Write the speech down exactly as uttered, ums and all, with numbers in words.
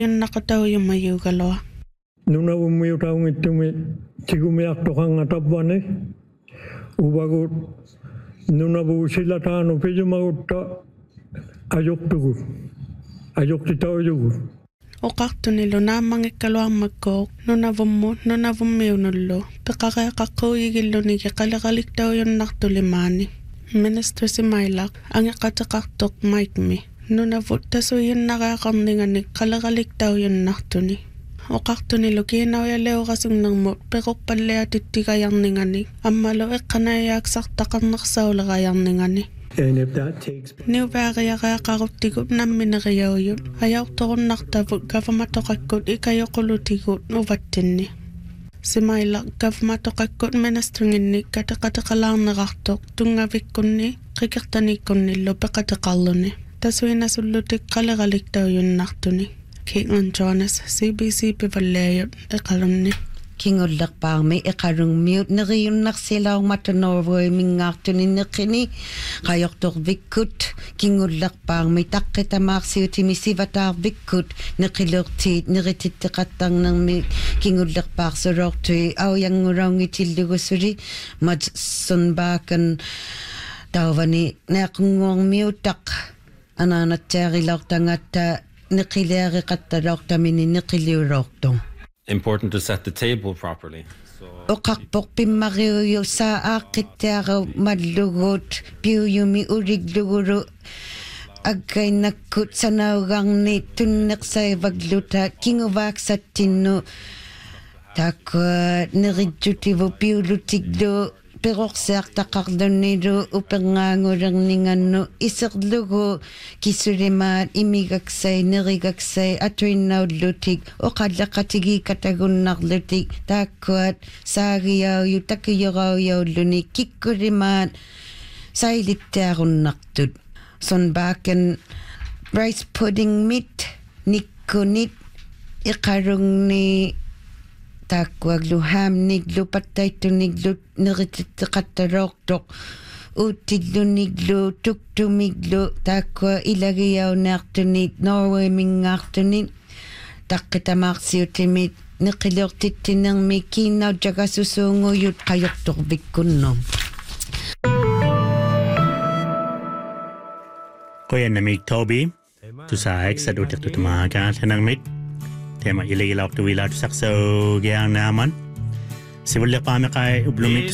Yun nakataw yung mayugalo. Nuna umiyutaw ng itumi, tigumiyak to kang atapwane. Ubagot, nuna bu sila tano, pwede magutta, ayok tugur. Ayok titaw yugur. O kakto nilo namang ikalo ang magkok, nuna vumo, nuna vumiyo nulo. Pekakaya kako igilo ni kakalakalik daw yung naktulimani. Minister si Mailak, ang ikatakaktok Mike me. Nuna vutta so yun nakakandingan ni kalakalik daw yun naktuni. O kakto nilo kinaw ya leo kasing nang mo, pekok palea titikayang ningani. Amalo e kanayak saktakan naksaula kayang ningani. And if that takes... Niu kaya kaya kakutikot na minakayaw yun. Ayaw tokon naktavot gavamatokakot ikayokulutigot uvatin ni. Si Mailak gavamatokakot ministringin ni katakatakalang nakaktok tungavikon ni kikaktanikon ni lopekatakalo ni. Taswin na sulutik kalakalik daw yun naktuni. Caitlin Jonas, C B C Pivalayot, ikalon ni. Kingulak pa may ikarong mute na riyon naksilaw matanoroy mingaktunin na kini kayok tok vikut kingulak pa may takita maksiyo timisivatar vikut na kiloktit na rititikatang ng may kingulak pa sa roktoy aw yang ngurang itilugusuri madsunbakan tawani na kungong mutak ananatsari lautangat nakilari katalokta mini nakilirokto. Important to set the table properly. So O kakpok pimariyo sa akitero madlugot piyumi urigluguro agkay nakut sa naurang ni tunak sa bagluta kinguvak sa tino takwa niridjutivo piyulutiglo perok ser takardonido upengangurang ningano isaglugo kisurimat imigaksay nirigaksay atoy naudlutig o kadlakatigi katagun naklutig takwat sagiyaw yu takiyoraw yaw luni kikurimat sailiterun naktud son baken rice pudding meat nikunit ikarung ni takwag luham niglu patay to niglu nirititikatarak tok utiglu niglu tuktu miglu takwa ilagayaw naktunit Norway mingaktunit takitamaksiyo timit nikilok titinang mikinaw jaga susungo yut kayok tok bikunom. Kuya namig Toby tu sa sa dutik tu tumaga tanang mit tema ilegal tu wilat sakso gyang naman sibulya pa kay ublumit